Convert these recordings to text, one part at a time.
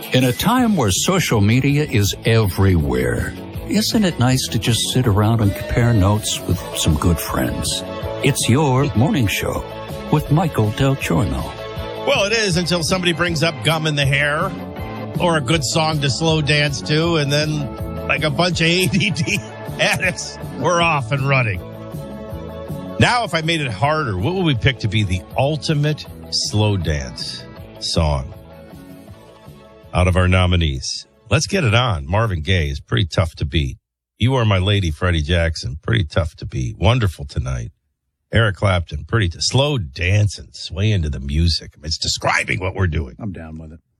In a time where social media is everywhere, isn't it nice to just sit around and compare notes with some good friends? It's your morning show with Michael Del Giorno. Well, it is until somebody brings up gum in the hair or a good song to slow dance to, and then like a bunch of ADD addicts, we're off and running. Now, if I made it harder, what would we pick to be the ultimate slow dance song out of our nominees? Let's get it on. Marvin Gaye is pretty tough to beat. You Are My Lady, Freddie Jackson, pretty tough to beat. Wonderful Tonight. Eric Clapton, slow dancing, sway into the music. It's describing what we're doing. I'm down with it.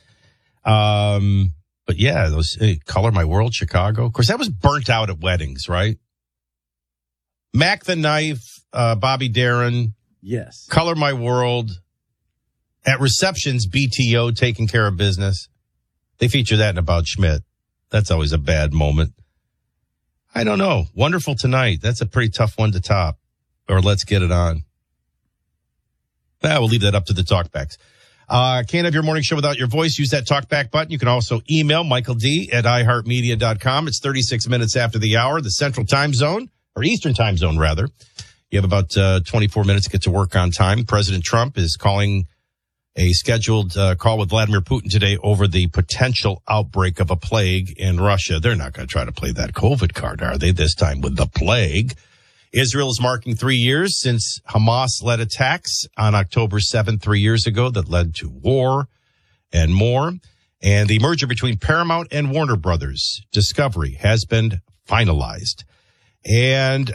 But yeah, those Color My World, Chicago. Of course, that was burnt out at weddings, right? Mac the Knife, Bobby Darin. Yes. Color My World. At receptions, BTO, Taking Care of Business. They feature that in About Schmidt. That's always a bad moment. I don't know. Wonderful Tonight. That's a pretty tough one to top. Or Let's Get It On. We'll leave that up to the talkbacks. Can't have your morning show without your voice. Use that talkback button. You can also email Michael D at iHeartMedia.com. It's 36 minutes after the hour, the Central Time Zone, or Eastern Time Zone, rather. You have about 24 minutes to get to work on time. President Trump is calling a scheduled call with Vladimir Putin today over the potential outbreak of a plague in Russia. They're not going to try to play that COVID card, are they, this time with the plague? Israel is marking 3 years since Hamas led attacks on October 7th, 3 years ago, that led to war and more. And the merger between Paramount and Warner Brothers Discovery has been finalized. And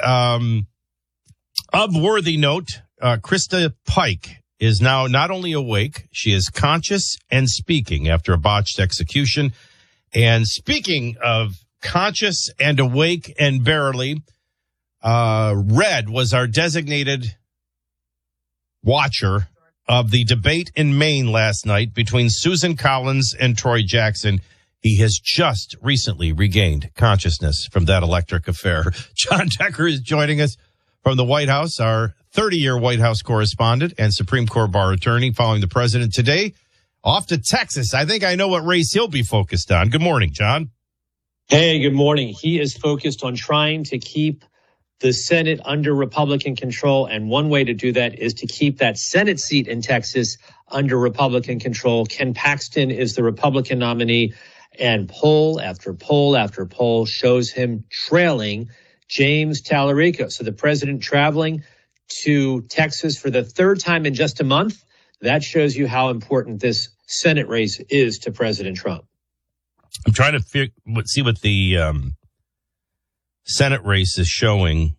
of worthy note, Krista Pike is now not only awake, she is conscious and speaking after a botched execution. And speaking of conscious and awake and barely, Red was our designated watcher of the debate in Maine last night between Susan Collins and Troy Jackson. He has just recently regained consciousness from that electric affair. John Decker is joining us from the White House, our 30-year White House correspondent and Supreme Court bar attorney, following the president today. Off to Texas. I think I know what race he'll be focused on. Good morning, John. Hey, good morning. He is focused on trying to keep the Senate under Republican control, and one way to do that is to keep that Senate seat in Texas under Republican control. Ken Paxton is the Republican nominee, and poll after poll after poll shows him trailing James Tallarico. So the president traveling to Texas for the third time in just a month. That shows you how important this Senate race is to President Trump. I'm trying to see what the Senate race is showing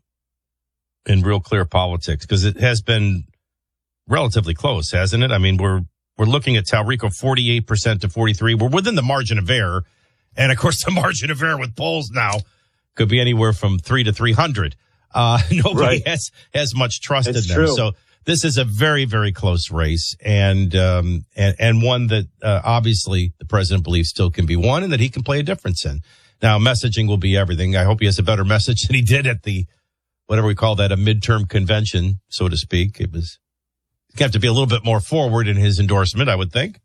in Real Clear Politics, because it has been relatively close, hasn't it? I mean, we're looking at Tallarico 48% to 43%. We're within the margin of error. And of course, the margin of error with polls now could be anywhere from 3 to 300. Nobody has much trust in them. True. So this is a very, very close race, and one that obviously the president believes still can be won and that he can play a difference in. Now, messaging will be everything. I hope he has a better message than he did at the, whatever we call that, a midterm convention, so to speak. It was, he'd have to be a little bit more forward in his endorsement, I would think.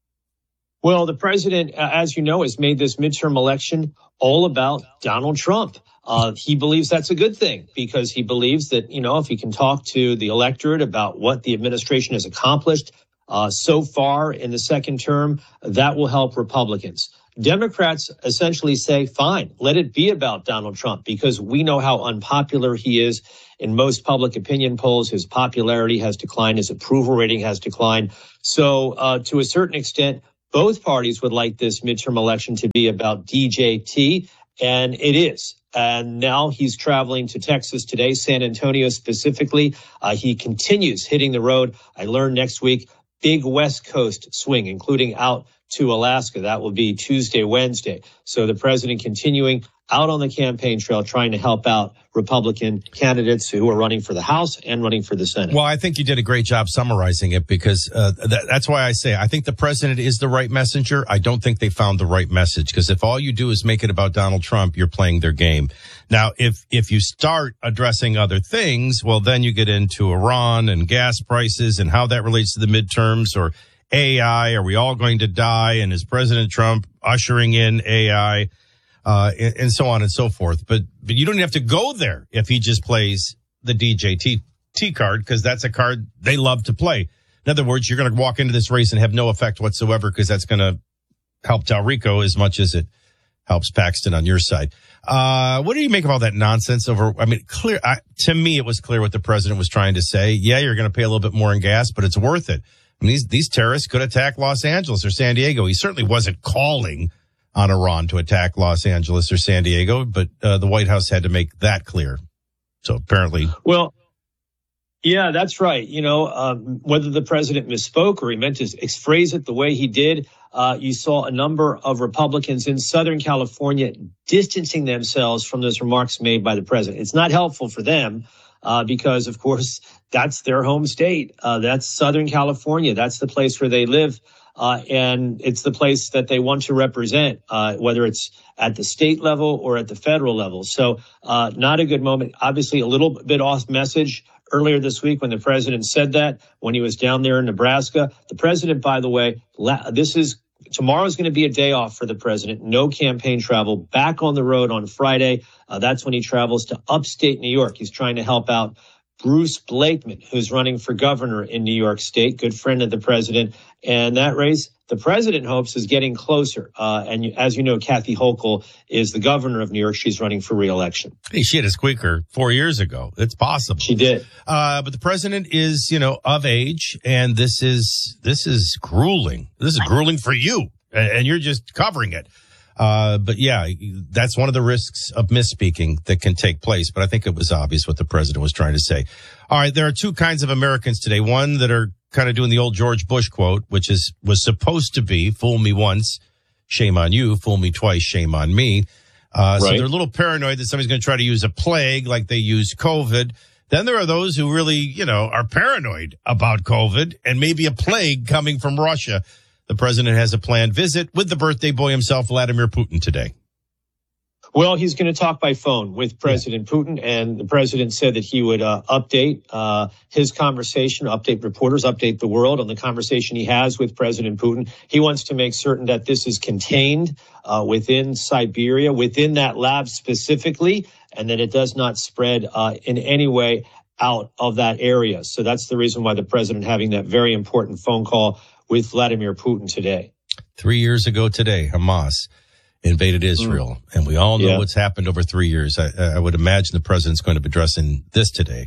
Well, the president, as you know, has made this midterm election all about Donald Trump. He believes that's a good thing, because he believes that, if he can talk to the electorate about what the administration has accomplished so far in the second term, that will help Republicans. Democrats essentially say, fine, let it be about Donald Trump, because we know how unpopular he is in most public opinion polls. His popularity has declined. His approval rating has declined. So to a certain extent, both parties would like this midterm election to be about DJT, and it is. And now he's traveling to Texas today, San Antonio specifically. He continues hitting the road. I learned next week, big West Coast swing, including out to Alaska. That will be Tuesday, Wednesday. So the president continuing out on the campaign trail, trying to help out Republican candidates who are running for the House and running for the Senate. Well, I think you did a great job summarizing it, because that's why I say I think the president is the right messenger. I don't think they found the right message, because if all you do is make it about Donald Trump, you're playing their game. Now, if you start addressing other things, well, then you get into Iran and gas prices and how that relates to the midterms, or AI? Are we all going to die? And is President Trump ushering in AI? And so on and so forth. But you don't have to go there if he just plays the DJT card, because that's a card they love to play. In other words, you're going to walk into this race and have no effect whatsoever, because that's going to help Talrico as much as it helps Paxton on your side. What do you make of all that nonsense over? I mean, to me, it was clear what the president was trying to say. Yeah, you're going to pay a little bit more in gas, but it's worth it. I mean, these terrorists could attack Los Angeles or San Diego. He certainly wasn't calling on Iran to attack Los Angeles or San Diego, but the White House had to make that clear. So apparently. Well, yeah, that's right. You know, whether the president misspoke or he meant to phrase it the way he did, you saw a number of Republicans in Southern California distancing themselves from those remarks made by the president. It's not helpful for them because, of course, that's their home state. That's Southern California. That's the place where they live. And it's the place that they want to represent, whether it's at the state level or at the federal level. So not a good moment. Obviously, a little bit off message earlier this week when the president said that, when he was down there in Nebraska. The president, by the way, tomorrow's going to be a day off for the president. No campaign travel. Back on the road on Friday. That's when he travels to upstate New York. He's trying to help out Bruce Blakeman, who's running for governor in New York State, good friend of the president. And that race, the president hopes, is getting closer. And as you know, Kathy Hochul is the governor of New York. She's running for re-election. Hey, she had a squeaker 4 years ago. It's possible. She did. But the president is, of age, and this is grueling. This is grueling for you, and you're just covering it. But yeah, that's one of the risks of misspeaking that can take place. But I think it was obvious what the president was trying to say. All right. There are two kinds of Americans today. One that are kind of doing the old George Bush quote, which was supposed to be, fool me once, shame on you, fool me twice, shame on me. So they're a little paranoid that somebody's going to try to use a plague like they used COVID. Then there are those who really, are paranoid about COVID and maybe a plague coming from Russia. The president has a planned visit with the birthday boy himself, Vladimir Putin, today. Well, he's going to talk by phone with President Putin, and the president said that he would update his conversation, update reporters, update the world on the conversation he has with President Putin. He wants to make certain that this is contained within Siberia, within that lab specifically, and that it does not spread in any way out of that area. So that's the reason why the president having that very important phone call with Vladimir Putin today. 3 years ago today, Hamas invaded Israel, and we all know what's happened over 3 years. I would imagine the president's going to be addressing this today.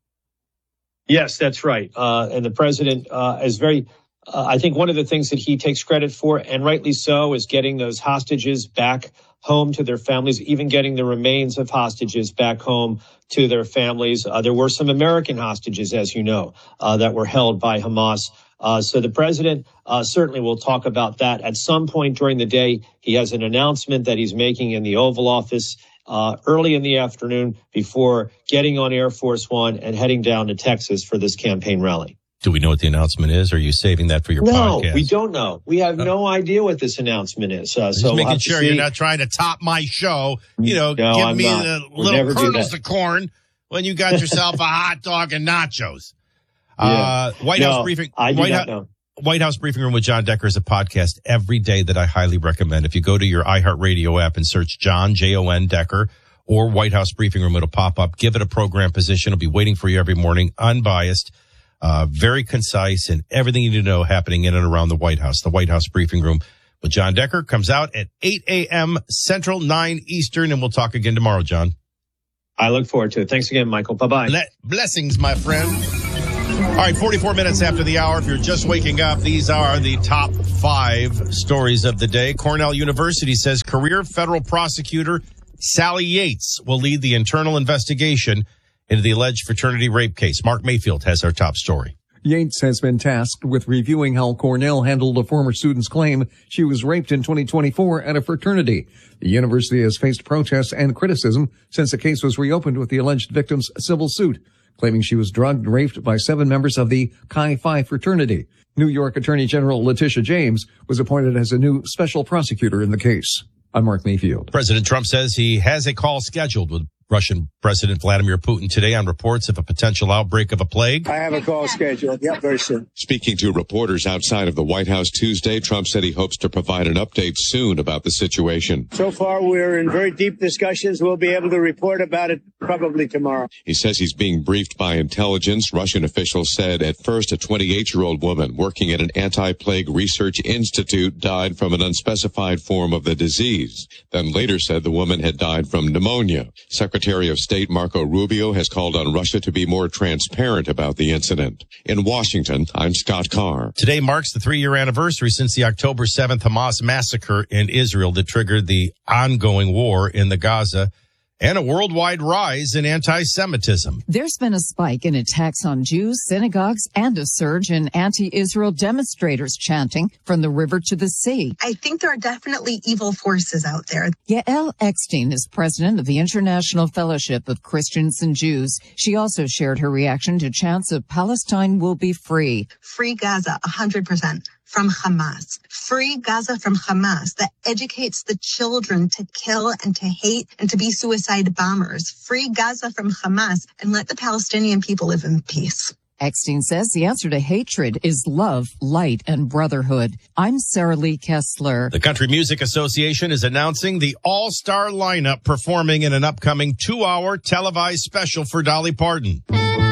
Yes, that's right. And the president is very, I think one of the things that he takes credit for, and rightly so, is getting those hostages back home to their families, even getting the remains of hostages back home to their families. There were some American hostages, as you know, that were held by Hamas. So the president certainly will talk about that at some point during the day. He has an announcement that he's making in the Oval Office early in the afternoon before getting on Air Force One and heading down to Texas for this campaign rally. Do we know what the announcement is? Or are you saving that for your podcast? No, we don't know. We have no idea what this announcement is. So just making sure you're not trying to top my show. No, give I'm me not. the We'll little kernels of corn when you got yourself a hot dog and nachos. White House briefing. White House Briefing Room with John Decker is a podcast every day that I highly recommend. If you go to your iHeartRadio app and search John, Jon Decker, or White House Briefing Room, it'll pop up. Give it a program position. It'll be waiting for you every morning, unbiased, very concise, and everything you need to know happening in and around the White House. The White House Briefing Room with John Decker comes out at 8 a.m. Central, 9 Eastern, and we'll talk again tomorrow, John. I look forward to it. Thanks again, Michael. Bye-bye. Blessings, my friend. All right, 44 minutes after the hour. If you're just waking up, these are the top 5 stories of the day. Cornell University says career federal prosecutor Sally Yates will lead the internal investigation into the alleged fraternity rape case. Mark Mayfield has our top story. Yates has been tasked with reviewing how Cornell handled a former student's claim she was raped in 2024 at a fraternity. The university has faced protests and criticism since the case was reopened with the alleged victim's civil suit, claiming she was drugged and raped by 7 members of the Chi Phi fraternity. New York Attorney General Letitia James was appointed as a new special prosecutor in the case. I'm Mark Mayfield. President Trump says he has a call scheduled with Russian President Vladimir Putin today on reports of a potential outbreak of a plague. I have a call scheduled. Yep, very soon. Speaking to reporters outside of the White House Tuesday, Trump said he hopes to provide an update soon about the situation. So far, we're in very deep discussions. We'll be able to report about it probably tomorrow. He says he's being briefed by intelligence. Russian officials said at first a 28-year-old woman working at an anti-plague research institute died from an unspecified form of the disease. Then later said the woman had died from pneumonia. Secretary of State Marco Rubio has called on Russia to be more transparent about the incident. In Washington, I'm Scott Carr. Today marks the 3-year anniversary since the October 7th Hamas massacre in Israel that triggered the ongoing war in the Gaza and a worldwide rise in anti-Semitism. There's been a spike in attacks on Jews, synagogues, and a surge in anti-Israel demonstrators chanting from the river to the sea. I think there are definitely evil forces out there. Yael Eckstein is president of the International Fellowship of Christians and Jews. She also shared her reaction to chants of Palestine will be free. Free Gaza, 100%. From Hamas. Free Gaza from Hamas that educates the children to kill and to hate and to be suicide bombers. Free Gaza from Hamas and let the Palestinian people live in peace. Eckstein says the answer to hatred is love, light, and brotherhood. I'm Sarah Lee Kessler. The Country Music Association is announcing the all-star lineup performing in an upcoming 2-hour televised special for Dolly Parton.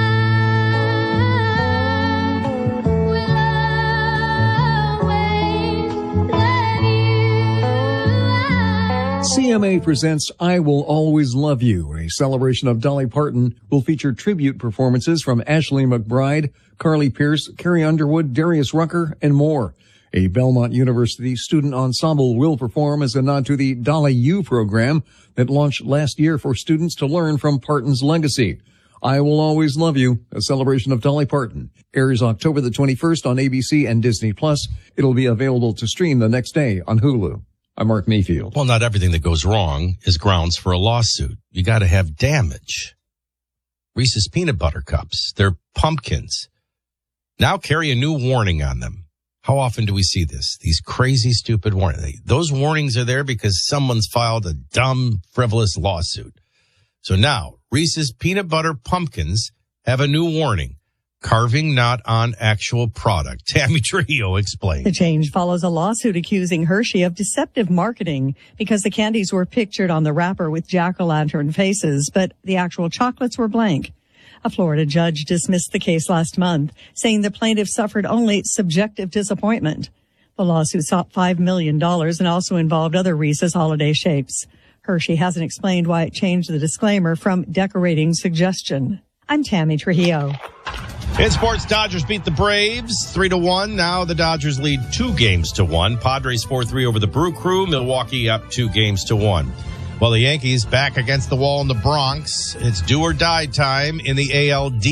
CMA presents I Will Always Love You, a celebration of Dolly Parton, will feature tribute performances from Ashley McBryde, Carly Pearce, Carrie Underwood, Darius Rucker, and more. A Belmont University student ensemble will perform as a nod to the Dolly U program that launched last year for students to learn from Parton's legacy. I Will Always Love You, a celebration of Dolly Parton, airs October the 21st on ABC and Disney+. It'll be available to stream the next day on Hulu. I'm Mark Mayfield. Well, not everything that goes wrong is grounds for a lawsuit. You got to have damage. Reese's Peanut Butter Cups, they're pumpkins, now carry a new warning on them. How often do we see this? These crazy, stupid warnings. Those warnings are there because someone's filed a dumb, frivolous lawsuit. So now, Reese's Peanut Butter Pumpkins have a new warning. Carving not on actual product. Tammy Trujillo explains. The change follows a lawsuit accusing Hershey of deceptive marketing because the candies were pictured on the wrapper with jack-o'-lantern faces, but the actual chocolates were blank. A Florida judge dismissed the case last month, saying the plaintiff suffered only subjective disappointment. The lawsuit sought $5 million and also involved other Reese's holiday shapes. Hershey hasn't explained why it changed the disclaimer from decorating suggestion. I'm Tammy Trujillo. In sports, Dodgers beat the Braves 3-1. Now the Dodgers lead 2-1. Padres 4-3 over the Brew Crew. Milwaukee up 2-1. Well, the Yankees back against the wall in the Bronx. It's do or die time in the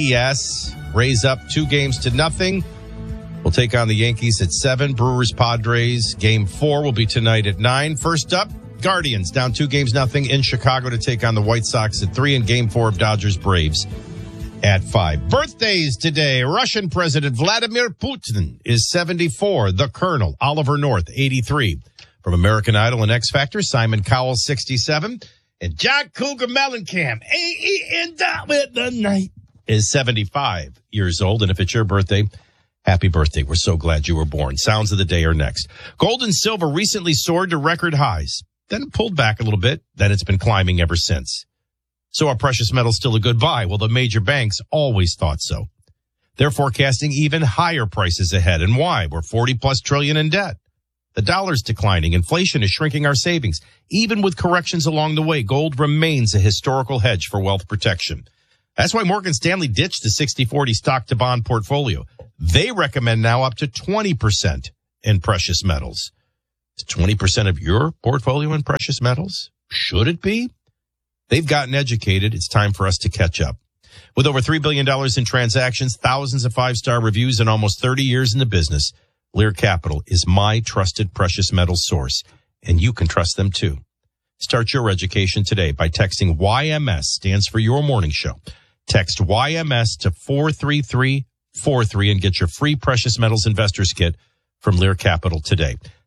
ALDS. Rays up 2-0. We'll take on the Yankees at 7. Brewers, Padres. Game 4 will be tonight at 9. First up, Guardians down 2-0 in Chicago to take on the White Sox at 3 in Game 4 of Dodgers Braves at 5. Birthdays today. Russian President Vladimir Putin is 74. The Colonel, Oliver North, 83. From American Idol and X Factor, Simon Cowell, 67. And John Cougar Mellencamp, A.E.N. with the night, is 75 years old. And if it's your birthday, happy birthday. We're so glad you were born. Sounds of the day are next. Gold and silver recently soared to record highs, then pulled back a little bit. Then it's been climbing ever since. So are precious metals still a good buy? Well, the major banks always thought so. They're forecasting even higher prices ahead. And why? We're 40+ trillion in debt. The dollar's declining. Inflation is shrinking our savings. Even with corrections along the way, gold remains a historical hedge for wealth protection. That's why Morgan Stanley ditched the 60-40 stock-to-bond portfolio. They recommend now up to 20% in precious metals. Is 20% of your portfolio in precious metals? Should it be? They've gotten educated. It's time for us to catch up. With over $3 billion in transactions, thousands of 5-star reviews, and almost 30 years in the business, Lear Capital is my trusted precious metals source, and you can trust them too. Start your education today by texting YMS, stands for Your Morning Show. Text YMS to 43343 and get your free precious metals investors kit from Lear Capital today.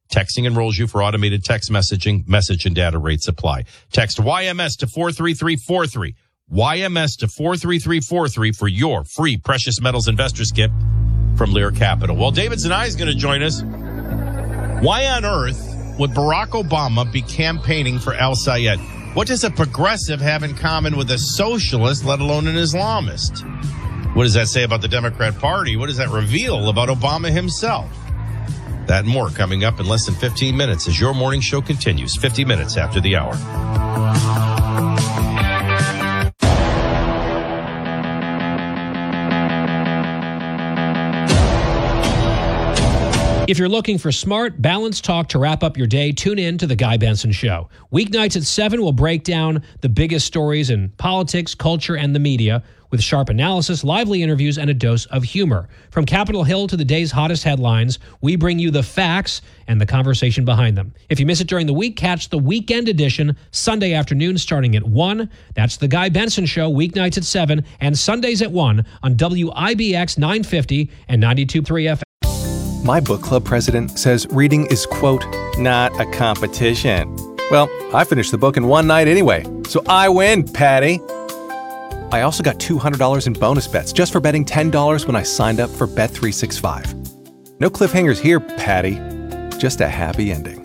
Texting enrolls you for automated text messaging. Message and data rates apply. Text YMS to 43343. YMS to 43343 for your free precious metals investors kit from Lear Capital. Well, David Zanai is going to join us. Why on earth would Barack Obama be campaigning for Al Sayed? What does a progressive have in common with a socialist, let alone an Islamist? What does that say about the Democrat Party? What does that reveal about Obama himself? That and more coming up in less than 15 minutes as your morning show continues, 50 minutes after the hour. If you're looking for smart, balanced talk to wrap up your day, tune in to The Guy Benson Show. Weeknights at 7, we'll break down the biggest stories in politics, culture, and the media with sharp analysis, lively interviews, and a dose of humor. From Capitol Hill to the day's hottest headlines, we bring you the facts and the conversation behind them. If you miss it during the week, catch the weekend edition Sunday afternoon starting at 1. That's The Guy Benson Show, weeknights at 7 and Sundays at 1 on WIBX 950 and 92.3 FM. My book club president says reading is, quote, not a competition. Well, I finished the book in one night anyway, so I win, Patty. I also got $200 in bonus bets just for betting $10 when I signed up for Bet365. No cliffhangers here, Patty. Just a happy ending.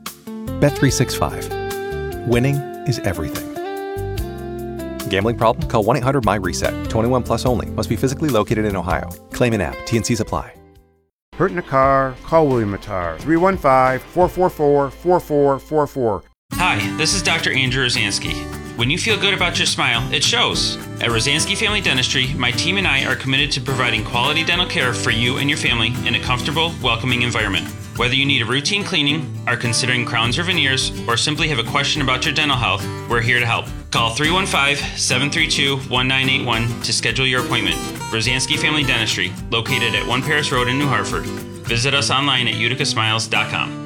Bet365. Winning is everything. Gambling problem? Call 1-800-MY-RESET. 21 plus only. Must be physically located in Ohio. Claim in app. T&Cs apply. Hurt in a car? Call William Mattar. 315-444-4444. Hi, this is Dr. Andrew Rosansky. When you feel good about your smile, it shows. At Rosansky Family Dentistry, my team and I are committed to providing quality dental care for you and your family in a comfortable, welcoming environment. Whether you need a routine cleaning, are considering crowns or veneers, or simply have a question about your dental health, we're here to help. Call 315-732-1981 to schedule your appointment. Rosansky Family Dentistry, located at 1 Paris Road in New Hartford. Visit us online at uticasmiles.com.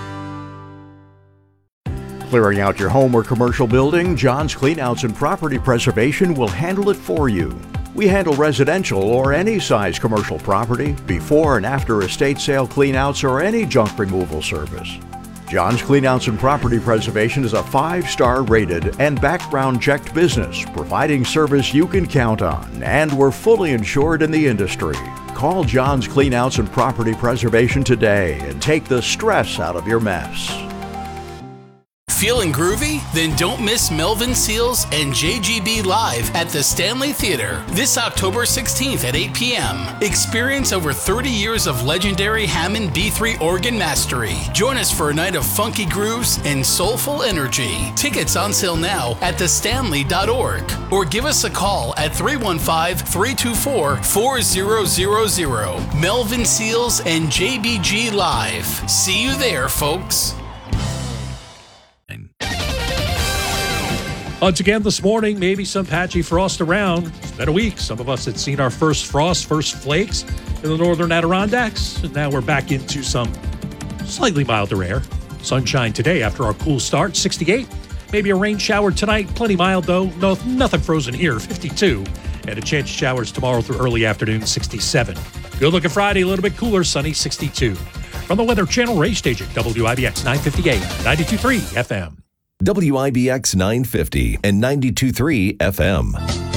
Clearing out your home or commercial building, John's Cleanouts and Property Preservation will handle it for you. We handle residential or any size commercial property, before and after estate sale cleanouts, or any junk removal service. John's Cleanouts and Property Preservation is a 5-star rated and background checked business, providing service you can count on, and we're fully insured in the industry. Call John's Cleanouts and Property Preservation today and take the stress out of your mess. Feeling groovy? Then don't miss Melvin Seals and JGB live at the Stanley Theater this October 16th at 8 p.m. Experience over 30 years of legendary Hammond B3 organ mastery. Join us for a night of funky grooves and soulful energy. Tickets on sale now at thestanley.org or give us a call at 315-324-4000. Melvin Seals and JBG live. See you there, folks. Once again this morning, maybe some patchy frost around. It's been a week. Some of us had seen our first frost, first flakes in the northern Adirondacks. And now we're back into some slightly milder air. Sunshine today after our cool start, 68. Maybe a rain shower tonight. Plenty mild, though. No, nothing frozen here, 52. And a chance of showers tomorrow through early afternoon, 67. Good looking Friday, a little bit cooler, sunny, 62. From the Weather Channel, Ray Station, WIBX 958, 92.3 FM. WIBX 950 and 92.3 FM.